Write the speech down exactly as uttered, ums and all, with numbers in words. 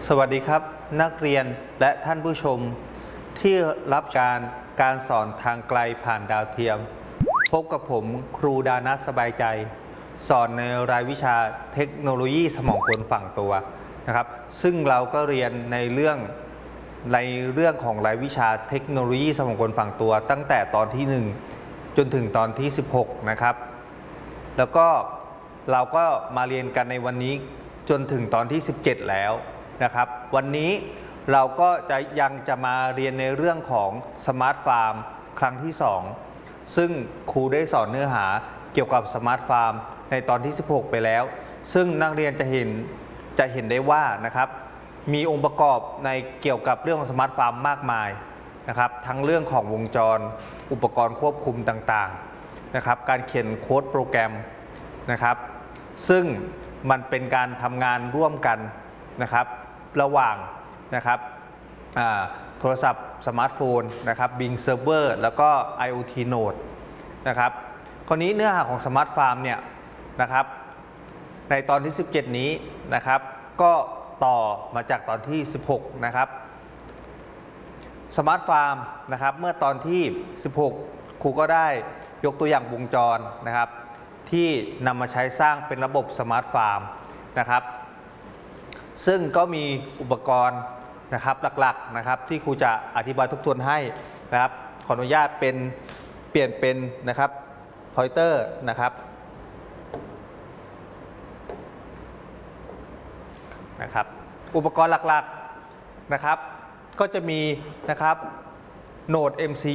สวัสดีครับนักเรียนและท่านผู้ชมที่รับการการสอนทางไกลผ่านดาวเทียมพบกับผมครูดานัสสบายใจสอนในรายวิชาเทคโนโลยีสมองกลฝั่งตัวนะครับซึ่งเราก็เรียนในเรื่องในเรื่องของรายวิชาเทคโนโลยีสมองกลฝั่งตัวตั้งแต่ตอนที่หนึ่งจนถึงตอนที่สิบหกนะครับแล้วก็เราก็มาเรียนกันในวันนี้จนถึงตอนที่สิบเจ็ดแล้วนะครับวันนี้เราก็จะยังจะมาเรียนในเรื่องของสมาร์ทฟาร์มครั้งที่สองซึ่งครูได้สอนเนื้อหาเกี่ยวกับสมาร์ทฟาร์มในตอนที่สิบหกไปแล้วซึ่งนักเรียนจะเห็นจะเห็นได้ว่านะครับมีองค์ประกอบในเกี่ยวกับเรื่องของสมาร์ทฟาร์มมากมายนะครับทั้งเรื่องของวงจรอุปกรณ์ควบคุมต่างๆนะครับการเขียนโค้ดโปรแกรมนะครับซึ่งมันเป็นการทำงานร่วมกันนะครับระหว่างนะครับโทรศัพท์สมาร์ทโฟนนะครับ Bing Server แล้วก็ IoT Node นะครับคราวนี้เนื้อหาของสมาร์ทฟาร์มเนี่ยนะครับในตอนที่สิบเจ็ดนี้นะครับก็ต่อมาจากตอนที่สิบหกนะครับสมาร์ทฟาร์มนะครับเมื่อตอนที่สิบหกครูก็ได้ยกตัวอย่างวงจรนะครับที่นำมาใช้สร้างเป็นระบบสมาร์ทฟาร์มนะครับซึ่งก็มีอุปกรณ์นะครับหลักๆนะครับที่ครูจะอธิบายทบทวนให้นะครับขออนุญาตเป็นเปลี่ยนเป็นนะครับพอยเตอร์นะครับนะครับอุปกรณ์หลักๆนะครับก็จะมีนะครับโหนด เอ็ม ซี